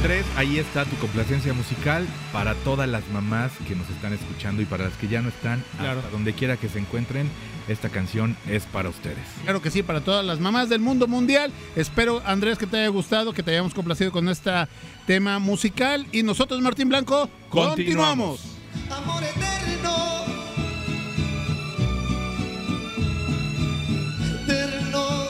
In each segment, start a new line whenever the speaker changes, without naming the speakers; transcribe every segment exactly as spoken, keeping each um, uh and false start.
Andrés, ahí está tu complacencia musical para todas las mamás que nos están escuchando y para las que ya no están, claro. Hasta donde quiera que se encuentren, esta canción es para ustedes.
Claro que sí, para todas las mamás del mundo mundial. Espero, Andrés, que te haya gustado, que te hayamos complacido con este tema musical. Y nosotros, Martín Blanco, continuamos. continuamos.
Amor eterno, eterno.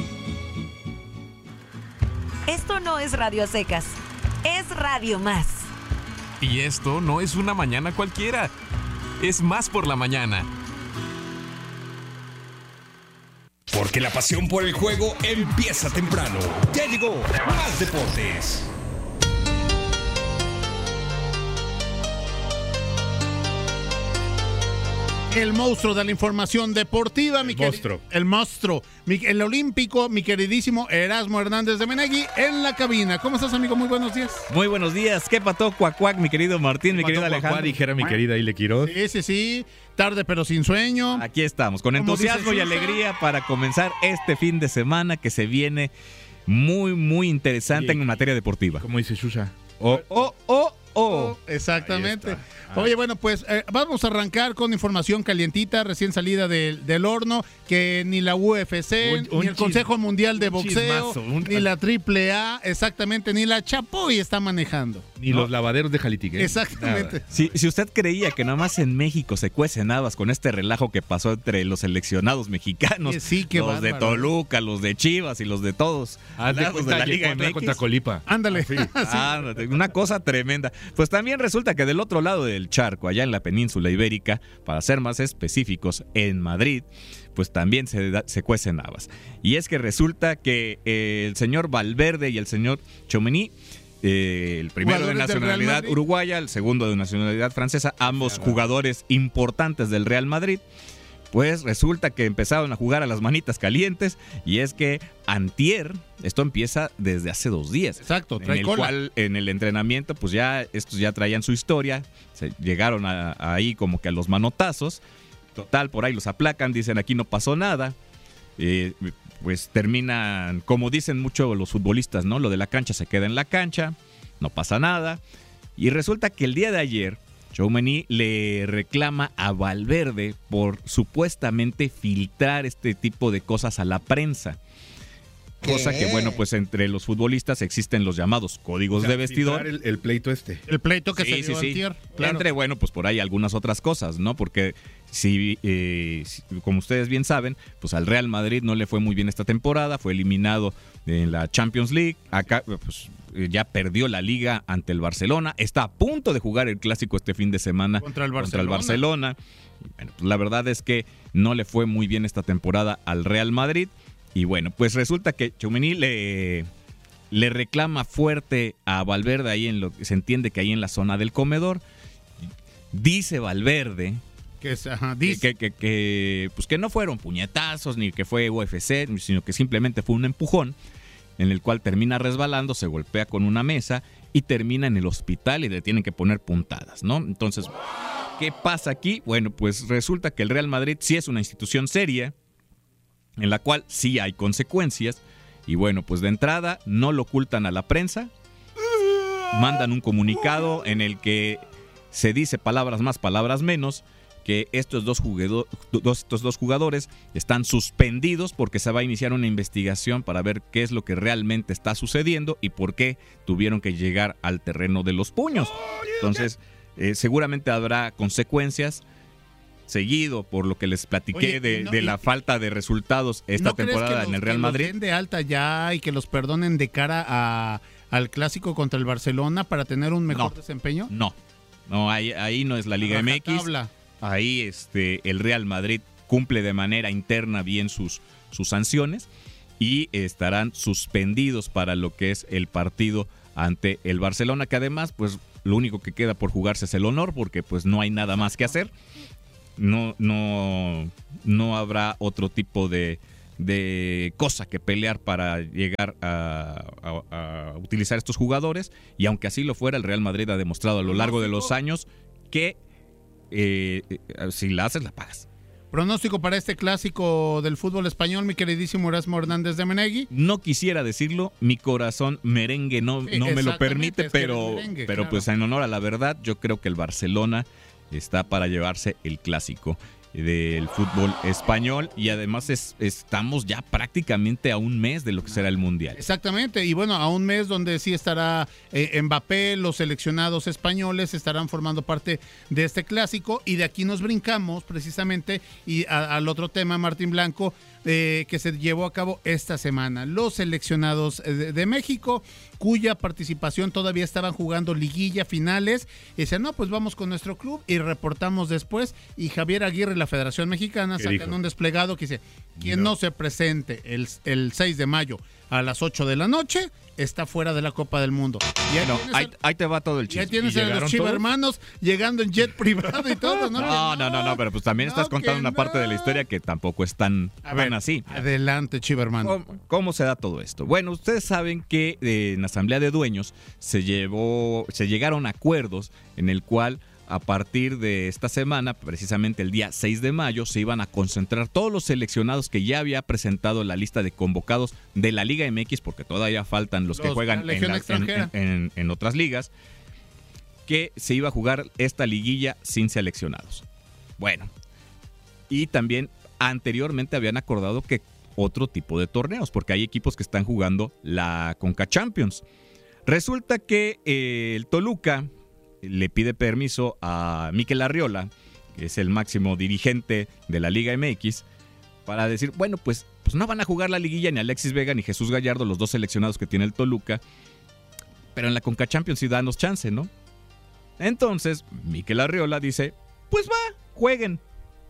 Esto no es Radio a Secas, es Radio Más.
Y esto no es una mañana cualquiera, es Más por la Mañana.
Porque la pasión por el juego empieza temprano. Ya llegó Más Deportes.
El monstruo de la información deportiva,
el
mi
monstruo.
El monstruo, mi, el olímpico, mi queridísimo Erasmo Hernández de Menegui en la cabina. ¿Cómo estás, amigo? Muy buenos días.
Muy buenos días. ¿Qué pató, cuac, cuac, mi querido Martín, mi querido Alejandro?
Cuac, dijera mi querida Ile Quiroz.
Sí, sí, sí. Tarde pero sin sueño.
Aquí estamos, con entusiasmo y alegría para comenzar este fin de semana que se viene muy, muy interesante sí, en materia deportiva.
Como dice Shusha.
Oh, oh, oh. Oh, exactamente. Ah. Oye, bueno, pues eh, vamos a arrancar con información calientita, recién salida del, del horno, que ni la U F C, un, un ni el chis, Consejo Mundial de Boxeo, chismazo, un, ni la triple A, exactamente, ni la Chapoy está manejando.
Ni ¿no? los lavaderos de Jalitique.
Exactamente.
Si, si usted creía que nada más en México se cuecen habas con este relajo que pasó entre los seleccionados mexicanos, sí, sí, los bárbaro. de Toluca, los de Chivas y los de todos,
ah, de, de la Liga M X. Contra Colipa.
Ándale.
Sí.
Ah, una cosa tremenda. Pues también resulta que del otro lado del charco, allá en la península ibérica, para ser más específicos, en Madrid, pues también se, da, se cuecen habas. Y es que resulta que eh, el señor Valverde y el señor Tchouaméni, eh, el primero de nacionalidad uruguaya, el segundo de nacionalidad francesa, ambos claro. jugadores importantes del Real Madrid, pues resulta que empezaron a jugar a las manitas calientes, y es que antier, esto empieza desde hace dos días.
Exacto,
trae en el cola. cual en el entrenamiento pues ya estos ya traían su historia, se llegaron a, a ahí como que a los manotazos, total por ahí los aplacan, dicen aquí no pasó nada, eh, pues terminan, como dicen mucho los futbolistas, ¿no? Lo de la cancha se queda en la cancha, no pasa nada, y resulta que el día de ayer Tchouaméni le reclama a Valverde por supuestamente filtrar este tipo de cosas a la prensa. ¿Qué? Cosa que, bueno, pues entre los futbolistas existen los llamados códigos o sea, de vestidor.
El, el pleito este.
El pleito que
sí,
se dio
sí,
antier.
Sí.
Claro.
Entre, bueno, pues por ahí algunas otras cosas, ¿no? Porque si, eh, si, como ustedes bien saben, pues al Real Madrid no le fue muy bien esta temporada, fue eliminado en la Champions League, acá pues ya perdió la Liga ante el Barcelona, está a punto de jugar el Clásico este fin de semana
contra el Barcelona.
Contra el Barcelona. Bueno, pues la verdad es que no le fue muy bien esta temporada al Real Madrid. Y bueno, pues resulta que Tchouaméni le, le reclama fuerte a Valverde ahí en lo que se entiende que ahí en la zona del comedor. Dice Valverde
que, es, ajá, dice.
que, que, que, pues que no fueron puñetazos ni que fue U F C, sino que simplemente fue un empujón en el cual termina resbalando, se golpea con una mesa y termina en el hospital y le tienen que poner puntadas, ¿no? Entonces, ¿qué pasa aquí? Bueno, pues resulta que el Real Madrid sí es una institución seria, en la cual sí hay consecuencias, y bueno, pues de entrada no lo ocultan a la prensa, mandan un comunicado en el que se dice palabras más, palabras menos, que estos dos, jugador, dos, estos dos jugadores están suspendidos porque se va a iniciar una investigación para ver qué es lo que realmente está sucediendo y por qué tuvieron que llegar al terreno de los puños. Entonces, eh, seguramente habrá consecuencias, seguido por lo que les platiqué Oye, de, no, de la y, falta de resultados esta
¿no
temporada
los,
en el Real Madrid.
¿No crees que los den de alta ya y que los perdonen de cara a, al Clásico contra el Barcelona para tener un mejor
no,
desempeño?
No, no ahí, ahí no es la Liga M X. Tabla. Ahí este, el Real Madrid cumple de manera interna bien sus, sus sanciones y estarán suspendidos para lo que es el partido ante el Barcelona, que además pues lo único que queda por jugarse es el honor, porque pues no hay nada más que hacer. No, no, no habrá otro tipo de, de cosa que pelear para llegar a, a, a utilizar estos jugadores, y aunque así lo fuera, el Real Madrid ha demostrado a lo largo de los años que eh, si la haces, la pagas.
Pronóstico para este clásico del fútbol español, mi queridísimo Erasmo Hernández de Menegui.
No quisiera decirlo, mi corazón merengue no,
Sí,
no me lo permite,
es que
pero,
eres merengue,
pero
claro.
pues en honor a la verdad, yo creo que el Barcelona está para llevarse el clásico del fútbol español y además es, estamos ya prácticamente a un mes de lo que será el Mundial.
Exactamente, y bueno, a un mes donde sí estará eh, Mbappé, los seleccionados españoles estarán formando parte de este clásico, y de aquí nos brincamos precisamente y a, al otro tema, Martín Blanco, eh, que se llevó a cabo esta semana. Los seleccionados de, de México, cuya participación todavía estaban jugando liguilla, finales, y decían, no, pues vamos con nuestro club y reportamos después, y Javier Aguirre, la Federación Mexicana, sacan
dijo?
un desplegado que dice, quien
No.
no se presente el, el seis de mayo a las ocho de la noche está fuera de la Copa del Mundo. Y ahí,
No,
tienes,
ahí,
el-
ahí te va todo el
y ahí
chisme.
tienes
¿Y
a los
llegaron
Chiva
todos?
hermanos llegando en jet privado y todo, ¿no?
No, no, no, no, pero pues también
No,
estás contando
que
una parte de la
no.
historia que tampoco es tan,
A
tan
ver,
así.
Adelante, Chiva hermano.
¿Cómo, cómo se da todo esto? Bueno, ustedes saben que eh, en la Asamblea de Dueños se llevó, se llegaron a acuerdos en el cual a partir de esta semana, precisamente el día seis de mayo, se iban a concentrar todos los seleccionados que ya había presentado la lista de convocados de la Liga M X, porque todavía faltan los, que
Los-
juegan
la
en,
Legión
la- en-
extranjera.
en- en- en otras ligas, que se iba a jugar esta liguilla sin seleccionados. Bueno, y también anteriormente habían acordado que otro tipo de torneos, porque hay equipos que están jugando la Conca Champions. Resulta que eh, el Toluca le pide permiso a Mikel Arriola, que es el máximo dirigente de la Liga M X, para decir, bueno, pues, pues no van a jugar la liguilla ni Alexis Vega ni Jesús Gallardo, los dos seleccionados que tiene el Toluca, pero en la Conca Champions sí danos chance, ¿no? Entonces, Mikel Arriola dice, pues va, jueguen.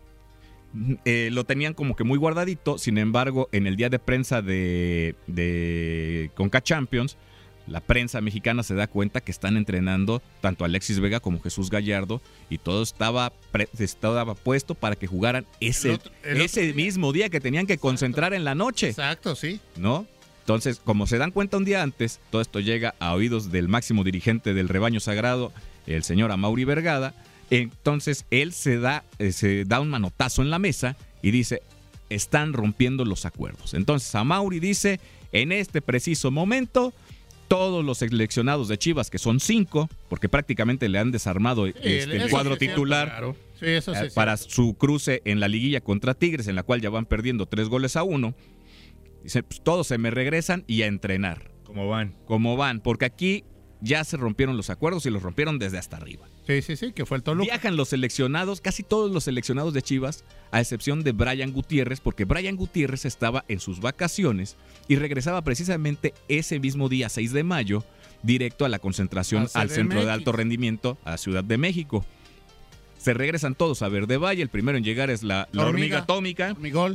Eh, lo tenían como que muy guardadito, sin embargo, en el día de prensa de, de Conca Champions, la prensa mexicana se da cuenta que están entrenando tanto Alexis Vega como Jesús Gallardo y todo estaba, pre- estaba puesto para que jugaran ese,
El otro- el otro
ese
día.
mismo día que tenían que concentrar en la noche,
Exacto, sí.
¿no? Entonces, como se dan cuenta un día antes, todo esto llega a oídos del máximo dirigente del rebaño sagrado, el señor Amaury Vergada. Entonces, él se da, eh, se da un manotazo en la mesa y dice, están rompiendo los acuerdos. Entonces, Amaury dice, en este preciso momento, todos los seleccionados de Chivas, que son cinco, porque prácticamente le han desarmado este, el
eso
cuadro
sí es cierto,
titular,
Claro.
Sí, eso sí.
eh,
es
para
cierto.
su cruce en la liguilla contra Tigres, en la cual ya van perdiendo tres goles a uno. Dice, pues, todos se me regresan y a entrenar,
¿Cómo van?
como van, porque aquí ya se rompieron los acuerdos y los rompieron desde hasta arriba.
Sí, sí, sí, que fue el Toluca.
Viajan los seleccionados, casi todos los seleccionados de Chivas, a excepción de Brian Gutiérrez, porque Brian Gutiérrez estaba en sus vacaciones y regresaba precisamente ese mismo día, seis de mayo, directo a la concentración
Al
al Centro de
C D M X.
Alto Rendimiento, a Ciudad de México. Se regresan todos a Verde Valle, el primero en llegar es la, la hormiga
Hormiga.
atómica,
Mi gol.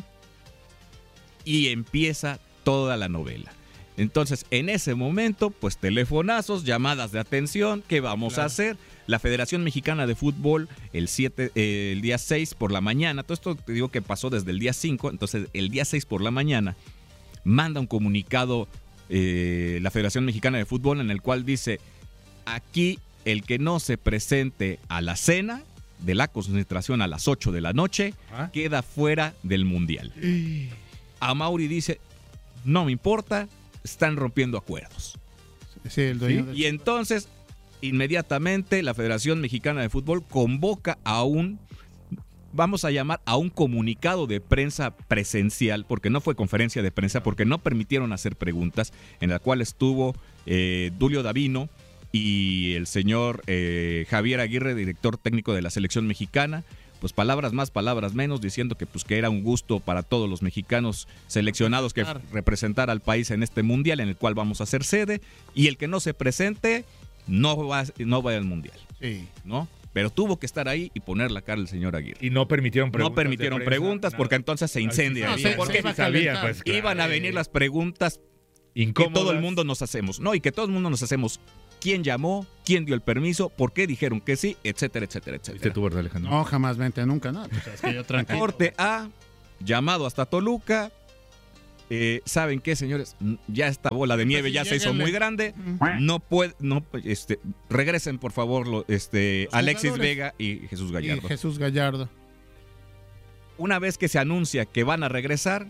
y empieza toda la novela. Entonces, en ese momento, pues telefonazos, llamadas de atención, ¿qué vamos
Claro.
a hacer? La Federación Mexicana de Fútbol, el, siete, eh, el día seis por la mañana, todo esto te digo que pasó desde el día cinco, entonces el día seis por la mañana, manda un comunicado eh, la Federación Mexicana de Fútbol en el cual dice, aquí el que no se presente a la cena de la concentración a las ocho de la noche,
Ah.
queda fuera del Mundial. Amaury dice, no me importa, están rompiendo acuerdos.
Sí, el dueño del-
Y entonces, inmediatamente, la Federación Mexicana de Fútbol convoca a un, vamos a llamar, a un comunicado de prensa presencial, porque no fue conferencia de prensa, porque no permitieron hacer preguntas, en la cual estuvo eh, Dulio Davino y el señor eh, Javier Aguirre, director técnico de la selección mexicana. Pues palabras más, palabras menos, diciendo que pues que era un gusto para todos los mexicanos seleccionados que
Claro.
representar al país en este mundial en el cual vamos a ser sede, y el que no se presente no va, no va al mundial,
Sí.
¿no? Pero tuvo que estar ahí y poner la cara el señor Aguirre.
Y no permitieron preguntas.
No permitieron
de prensa,
preguntas
nada.
porque entonces se incendia.
No, se-
porque
se iba a
sabía,
calentar.
pues, claro.
iban a venir las preguntas que
Incómodas.
todo el mundo nos hacemos, ¿no? Y que todo el mundo nos hacemos. ¿Quién llamó? ¿Quién dio el permiso? ¿Por qué dijeron que sí? Etcétera, etcétera,
¿Viste
etcétera.
tú, verdad, Alejandro?
No, jamás vente nunca, no. Pues es que yo tranquilo.
Corte A, llamado hasta Toluca. Eh, ¿Saben qué, señores? Ya esta bola de nieve
sí,
ya se hizo
lléguenle.
muy grande.
Ujú.
No puede, no, este, regresen por favor, lo- este,
Los
Alexis
jugadores.
Vega y Jesús
Y
Gallardo.
Jesús Gallardo.
una vez que se anuncia que van a regresar,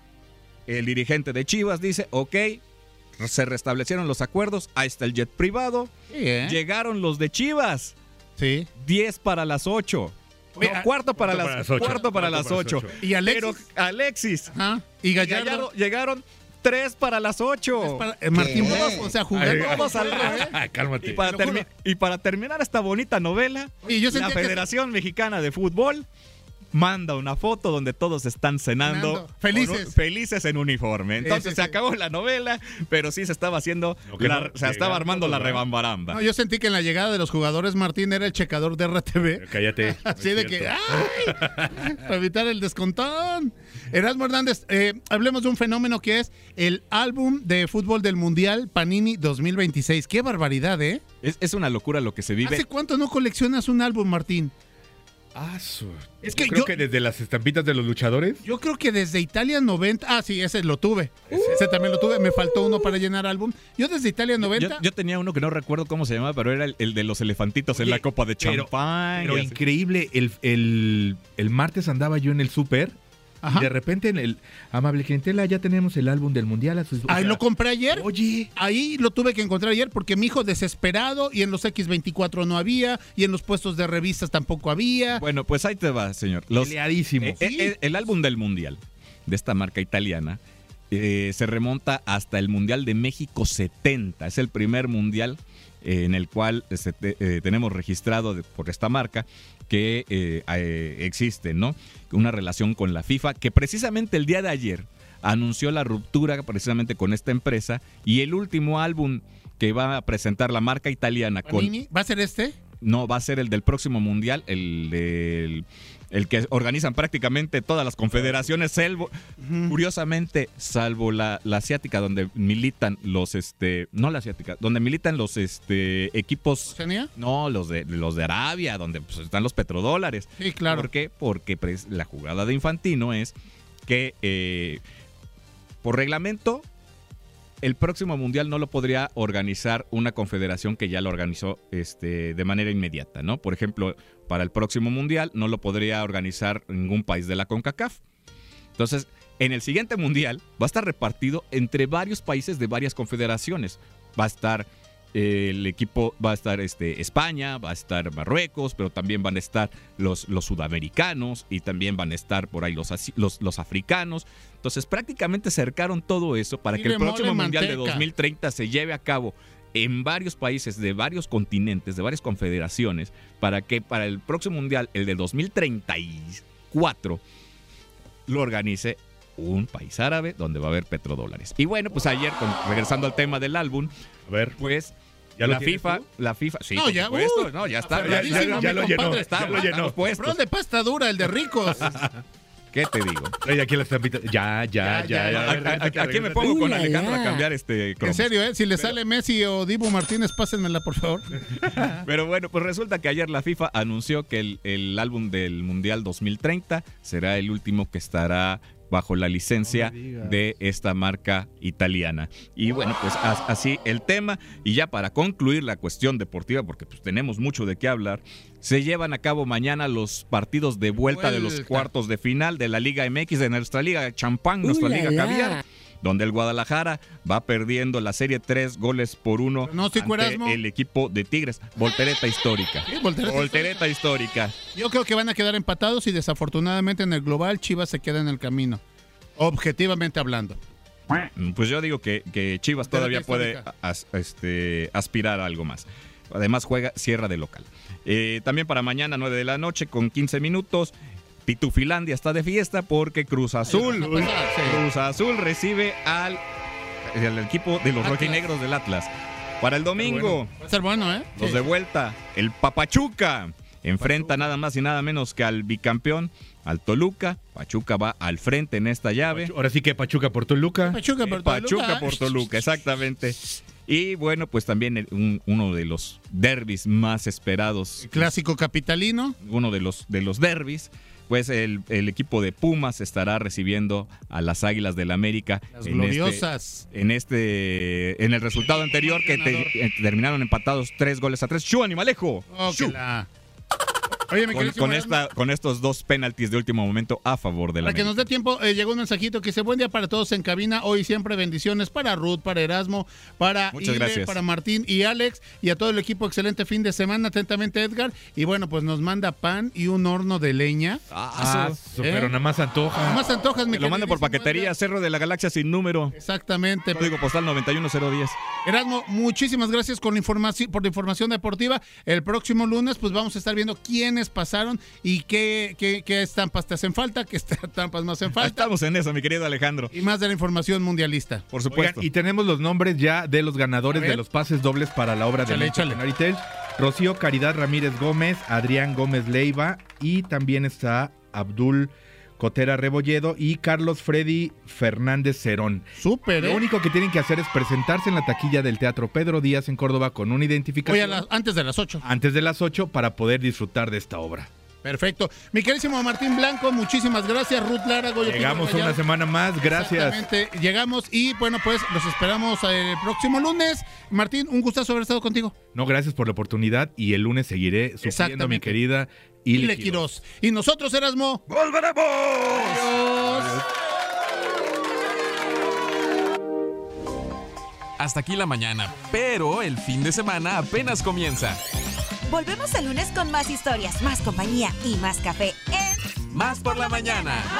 el dirigente de Chivas dice, ok, se restablecieron los acuerdos, ahí está el jet privado,
Sí, ¿eh?
llegaron los de Chivas,
Sí.
diez para las ocho.
Oye,
No, cuarto para
cuarto
las,
para las ocho.
cuarto para
Cuarto
las
para las
ocho.
ocho.
¿Y Alexis?
Pero Alexis
Ajá. Y
y
Gallardo.
Gallardo llegaron tres para las ocho.
Es para- eh, Martín Bodas, o sea, jugando.
Todos al
¿eh?
Ay, cálmate.
Y para,
Te lo
termi-
juro.
y para terminar esta bonita novela,
Oye, yo
la
sentía que-
Federación Mexicana de Fútbol manda una foto donde todos están cenando.
Cenando. Felices.
con un- felices en uniforme. Entonces
sí,
se
sí.
acabó la novela, pero sí se estaba haciendo,
Lo que
la-
no-
se
que
estaba
ganan
armando
todos,
la
¿verdad?
rebambaramba.
No, yo sentí que en la llegada de los jugadores Martín era el checador de R T V.
Cállate.
Así
no
de
es
que,
cierto.
¡ay! Para evitar el descontón. Erasmo Hernández, eh, hablemos de un fenómeno que es el álbum de fútbol del Mundial Panini dos mil veintiséis. ¡Qué barbaridad, eh!
Es, es una locura lo que se vive.
¿Hace cuánto no coleccionas un álbum, Martín?
Ah, su-
Es que
yo creo
yo-
que desde las estampitas de los luchadores.
Yo creo que desde Italia noventa... Ah, sí, ese lo tuve. Ese también lo tuve. Me faltó uno para llenar álbum. Yo desde Italia noventa...
Yo, yo tenía uno que no recuerdo cómo se llamaba, pero era el, el de los elefantitos en
Oye,
la copa de
pero-
champán.
Pero
y así.
increíble, el, el, el martes andaba yo en el súper
Ajá.
y de repente en el amable clientela ya tenemos el álbum del mundial a sus. o
Ahí
sea,
lo compré ayer.
Oye,
Ahí lo tuve que encontrar ayer porque mi hijo desesperado y en los equis veinticuatro no había y en los puestos de revistas tampoco había.
Bueno, pues ahí te va, señor. Los,
peleadísimo.
eh, eh, el álbum del Mundial de esta marca italiana eh, se remonta hasta el Mundial de México setenta. Es el primer Mundial eh, en el cual este, te- eh, tenemos registrado de- por esta marca que eh, eh, existe, ¿no? Una relación con la FIFA que precisamente el día de ayer anunció la ruptura precisamente con esta empresa y el último álbum que va a presentar la marca italiana con...
Panini, ¿va a ser este?
No, va a ser el del próximo mundial, el del el que organizan prácticamente todas las confederaciones, salvo, curiosamente, salvo la, la asiática, donde militan los, este, no la asiática, donde militan los este equipos,
¿Oceanía?
no, los de los de Arabia, donde pues, están los petrodólares.
Sí, claro.
¿Por qué? Porque pues, la jugada de Infantino es que eh, por reglamento el próximo mundial no lo podría organizar una confederación que ya lo organizó este, de manera inmediata, ¿no? Por ejemplo, para el próximo mundial no lo podría organizar ningún país de la CONCACAF. Entonces, en el siguiente mundial va a estar repartido entre varios países de varias confederaciones. Va a estar eh, el equipo, va a estar este, España, va a estar Marruecos, pero también van a estar los, los sudamericanos y también van a estar por ahí los, asi- los, los africanos. Entonces, prácticamente cercaron todo eso para que el
Dile mole,
próximo mundial de
manteca.
dos mil treinta se lleve a cabo en varios países, de varios continentes, de varias confederaciones, para que para el próximo mundial, el de dos mil treinta y cuatro, lo organice un país árabe donde va a haber petrodólares. Y bueno, pues ayer, con- regresando al tema del álbum,
A ver,
pues
¿ya lo
la
tienes
FIFA,
tú?
la FIFA, sí,
No,
por
ya,
supuesto,
uh,
no, ya está,
ya- ya-
Aferradísimo,
ya
mi
lo llenó,
compadre.
ya
estamos,
lo llenó.
estamos puestos.
Comprón de pasta dura, el de ricos.
¿Qué te digo?
trae aquí las estampitas. Ya, ya,
Ya,
ya.
ya,
ya.
ya.
A ver,
A- a-
regrésate,
Aquí me
regrésate.
pongo con
Uy, la,
Alejandro a
la.
cambiar este
En
cromos.
serio, ¿eh? Si le sale Messi o Dibu Martínez, pásenmela, por favor.
Pero bueno, pues resulta que ayer la FIFA anunció que el, el álbum del Mundial dos mil treinta será el último que estará bajo la licencia
No me digas.
de esta marca italiana. Y bueno, pues as- así el tema. Y ya para concluir la cuestión deportiva, porque pues tenemos mucho de qué hablar, se llevan a cabo mañana los partidos de vuelta, de los
Vuelta.
cuartos de final de la Liga M X, de nuestra Liga Champán, nuestra
Uy, la,
Liga
la.
Caviar, donde el Guadalajara va perdiendo la serie tres goles por uno
Pronóstico,
ante
Erasmo.
el equipo de Tigres. Voltereta histórica.
Sí, voltereta
Voltereta histórica.
Yo creo que van a quedar empatados y desafortunadamente en el global Chivas se queda en el camino. Objetivamente hablando.
Mm, Pues yo digo que, que Chivas todavía
Voltereta
puede
histórica.
as- este, aspirar a algo más. Además juega, cierra de local. Eh, también para mañana, nueve de la noche, con quince minutos, Pitufilandia está de fiesta porque Cruz Azul,
Ay, sí.
Cruz Azul recibe al, al equipo de los
Atlas.
rojinegros del Atlas. Para el domingo,
Va a ser bueno, ¿eh?
los
Sí.
de vuelta, el Papachuca enfrenta nada más y nada menos que al bicampeón, al Toluca. Pachuca va al frente en esta llave.
Ahora sí que Pachuca por Toluca.
Pachuca
Eh,
por
Pachuca
Toluca.
por Toluca, exactamente. Y bueno, pues también el- un- uno de los derbis más esperados,
Clásico capitalino.
uno de los, de los derbis, pues el, el equipo de Pumas estará recibiendo a las Águilas del América
Las
en
gloriosas.
este, en este en el resultado anterior que te-
Ganador.
eh, terminaron empatados tres goles a tres. ¡Chu, animalejo!
Oh, que
¡Chu!
la- Oye, mi
con, con, esta, con estos dos penaltis de último momento a favor de la
Para que nos dé tiempo, eh, llegó un mensajito que dice, buen día para todos en cabina, hoy siempre bendiciones para Ruth, para Erasmo, para
Muchas
Ile,
gracias.
para Martín y Alex, y a todo el equipo, excelente fin de semana, atentamente Edgar, y bueno, pues nos manda pan y un horno de leña.
Ah,
¿Eh?
pero nada más antoja.
Nada más antojas, mi
Lo manda por paquetería,
Edgar.
Cerro de la Galaxia sin número.
Exactamente.
Código postal noventa y uno cero diez.
Erasmo, muchísimas gracias con la información, por la información deportiva. El próximo lunes, pues vamos a estar viendo quiénes pasaron y qué, qué, qué estampas te hacen falta, qué estampas no hacen falta.
Estamos en eso, mi querido Alejandro.
Y más de la información mundialista.
Por supuesto.
Oigan, y tenemos los nombres ya de los ganadores de los pases dobles para la obra
Échale,
de
échale.
Naritel. Rocío Caridad Ramírez Gómez, Adrián Gómez Leiva y también está Abdul Cotera Rebolledo y Carlos Freddy Fernández Cerón.
Súper, ¿eh?
Lo único que tienen que hacer es presentarse en la taquilla del Teatro Pedro Díaz en Córdoba con una identificación
Hoy a las- antes de las ocho.
antes de las ocho para poder disfrutar de esta obra.
Perfecto. Mi querísimo Martín Blanco, muchísimas gracias. Ruth Lara, Goyo
Llegamos
Pino
una
Gallardo.
semana más, gracias.
Exactamente, llegamos y bueno, pues los esperamos el próximo lunes. Martín, un gustazo haber estado contigo.
No, gracias por la oportunidad y el lunes seguiré sufriendo,
Exactamente.
mi querida
Ile
Ile
Quiroz. Y nosotros, Erasmo.
¡Volveremos!
Adiós.
Hasta aquí la mañana, pero el fin de semana apenas comienza.
Volvemos el lunes con más historias, más compañía y más café en
Más por la mañana.